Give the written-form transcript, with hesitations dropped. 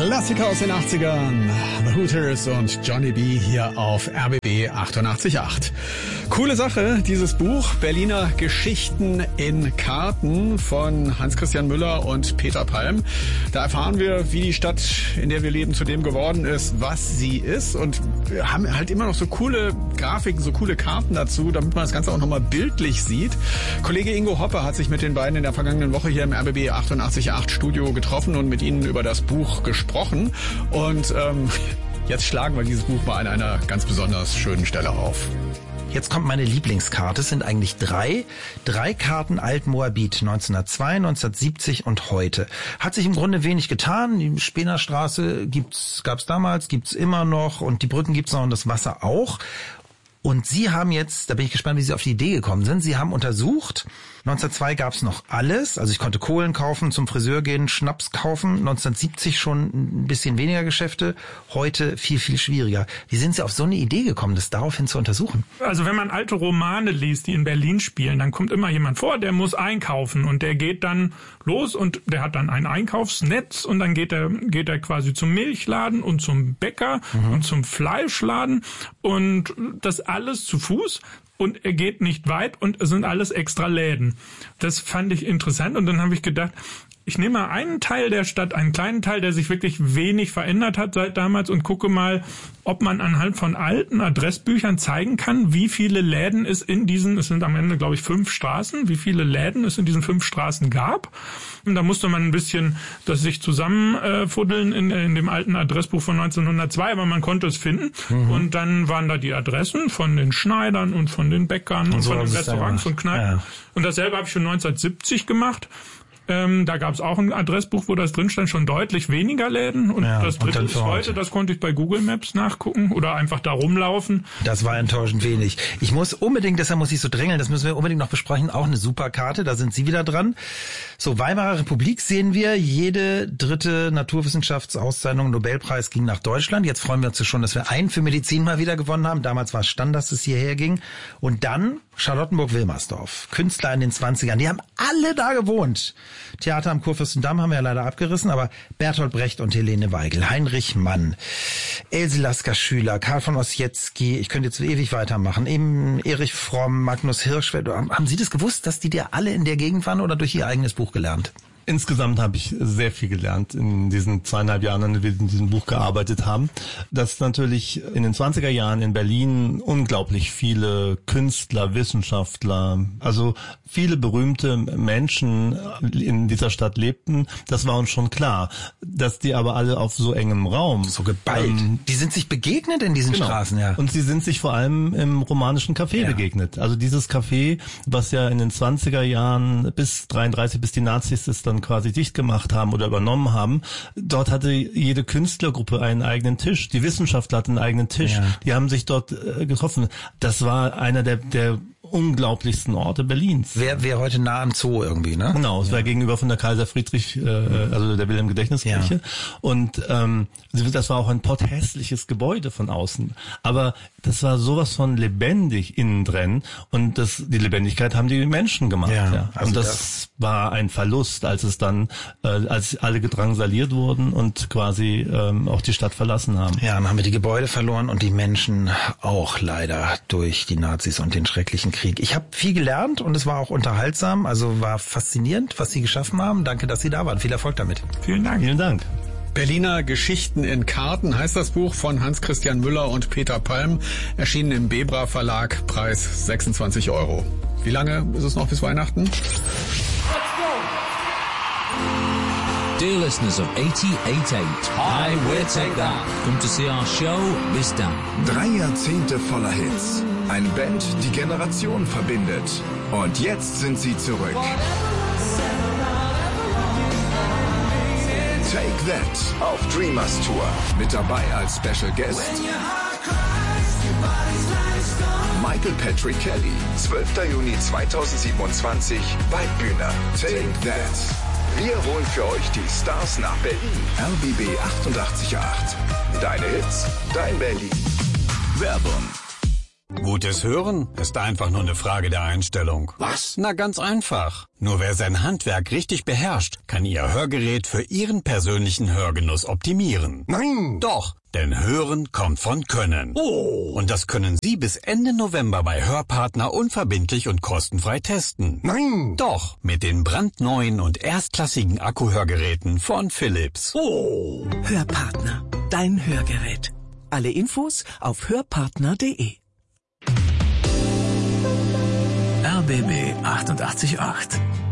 Klassiker aus den 80ern, The Hooters und Johnny B. hier auf RBB 88.8. Coole Sache, dieses Buch, Berliner Geschichten in Karten von Hans-Christian Müller und Peter Palm. Da erfahren wir, wie die Stadt, in der wir leben, zu dem geworden ist, was sie ist. Und wir haben halt immer noch so coole Grafiken, so coole Karten dazu, damit man das Ganze auch nochmal bildlich sieht. Kollege Ingo Hoppe hat sich mit den beiden in der vergangenen Woche hier im RBB 88.8 Studio getroffen und mit ihnen über das Buch gesprochen. Und jetzt schlagen wir dieses Buch mal an einer ganz besonders schönen Stelle auf. Jetzt kommt meine Lieblingskarte. Es sind eigentlich drei Karten Alt-Moabit 1902, 1970 und heute. Hat sich im Grunde wenig getan. Die Spenerstraße gab's damals, gibt's immer noch und die Brücken gibt's noch und das Wasser auch. Und Sie haben jetzt, da bin ich gespannt, wie Sie auf die Idee gekommen sind, Sie haben untersucht, 1902 gab's noch alles, also ich konnte Kohlen kaufen, zum Friseur gehen, Schnaps kaufen, 1970 schon ein bisschen weniger Geschäfte, heute viel, viel schwieriger. Wie sind Sie auf so eine Idee gekommen, das daraufhin zu untersuchen? Also wenn man alte Romane liest, die in Berlin spielen, dann kommt immer jemand vor, der muss einkaufen und der geht dann los und der hat dann ein Einkaufsnetz und dann geht er quasi zum Milchladen und zum Bäcker und zum Fleischladen und das alles zu Fuß. Und er geht nicht weit und es sind alles extra Läden. Das fand ich interessant und dann habe ich gedacht, ich nehme mal einen Teil der Stadt, einen kleinen Teil, der sich wirklich wenig verändert hat seit damals und gucke mal, ob man anhand von alten Adressbüchern zeigen kann, wie viele Läden es sind am Ende, glaube ich, 5 Straßen, wie viele Läden es in diesen 5 Straßen gab. Und da musste man ein bisschen das sich zusammenfuddeln in dem alten Adressbuch von 1902, aber man konnte es finden. Und dann waren da die Adressen von den Schneidern und von den Bäckern und von den Restaurants und Kneipen. Ja. Und dasselbe habe ich schon 1970 gemacht. Da gab es auch ein Adressbuch, wo das drin stand, schon deutlich weniger Läden. Und das dritte ist heute, das konnte ich bei Google Maps nachgucken oder einfach da rumlaufen. Das war enttäuschend wenig. Ich muss unbedingt, deshalb muss ich so drängeln, das müssen wir unbedingt noch besprechen, auch eine super Karte, da sind Sie wieder dran. So, Weimarer Republik sehen wir, jede dritte Naturwissenschaftsauszeichnung, Nobelpreis ging nach Deutschland. Jetzt freuen wir uns schon, dass wir einen für Medizin mal wieder gewonnen haben. Damals war es Standard, dass es hierher ging. Und dann Charlottenburg-Wilmersdorf, Künstler in den 20ern, die haben alle da gewohnt. Theater am Kurfürstendamm haben wir ja leider abgerissen, aber Bertolt Brecht und Helene Weigel, Heinrich Mann, Else Lasker-Schüler, Karl von Ossietzky, ich könnte jetzt ewig weitermachen, eben Erich Fromm, Magnus Hirschfeld. Haben Sie das gewusst, dass die alle in der Gegend waren oder durch Ihr eigenes Buch gelernt? Insgesamt habe ich sehr viel gelernt in diesen 2,5 Jahren, in denen wir in diesem Buch gearbeitet haben. Dass natürlich in den 20er Jahren in Berlin unglaublich viele Künstler, Wissenschaftler, also viele berühmte Menschen in dieser Stadt lebten, das war uns schon klar. Dass die aber alle auf so engem Raum. So geballt. Die sind sich begegnet in diesen Straßen, ja. Und sie sind sich vor allem im romanischen Café begegnet. Also dieses Café, was ja in den 20er Jahren bis 33, bis die Nazis es dann quasi dicht gemacht haben oder übernommen haben. Dort hatte jede Künstlergruppe einen eigenen Tisch. Die Wissenschaftler hatten einen eigenen Tisch. Ja. Die haben sich dort getroffen. Das war einer der unglaublichsten Orte Berlins. Wäre heute nah am Zoo irgendwie, ne? Genau, es war gegenüber von der Kaiser Friedrich, also der Wilhelm-Gedächtniskirche. Ja. Und das war auch ein potthässliches Gebäude von außen. Aber das war sowas von lebendig innen drin und die Lebendigkeit haben die Menschen gemacht. Ja. Also und das war ein Verlust, als es dann, als alle gedrangsaliert wurden und quasi auch die Stadt verlassen haben. Ja, dann haben wir die Gebäude verloren und die Menschen auch leider durch die Nazis und den schrecklichen Krieg. Ich habe viel gelernt und es war auch unterhaltsam, also war faszinierend, was Sie geschaffen haben. Danke, dass Sie da waren. Viel Erfolg damit. Vielen Dank. Vielen Dank. Berliner Geschichten in Karten heißt das Buch von Hans-Christian Müller und Peter Palm, erschienen im Bebra Verlag, Preis 26 €. Wie lange ist es noch bis Weihnachten? Dear listeners of 88.8, hi, we'll take that. Come to see our show this time. 3 Jahrzehnte voller Hits. Eine Band, die Generationen verbindet. Und jetzt sind sie zurück. Take That auf Dreamers Tour. Mit dabei als Special Guest Michael Patrick Kelly. 12. Juni 2027, Waldbühne. Take That. Wir holen für euch die Stars nach Berlin. RBB 88.8. Deine Hits, dein Berlin. Werbung. Gutes Hören ist einfach nur eine Frage der Einstellung. Was? Na, ganz einfach. Nur wer sein Handwerk richtig beherrscht, kann Ihr Hörgerät für Ihren persönlichen Hörgenuss optimieren. Nein! Doch, denn Hören kommt von Können. Oh! Und das können Sie bis Ende November bei Hörpartner unverbindlich und kostenfrei testen. Nein! Doch, mit den brandneuen und erstklassigen Akkuhörgeräten von Philips. Oh! Hörpartner, dein Hörgerät. Alle Infos auf hörpartner.de. RBB 88.8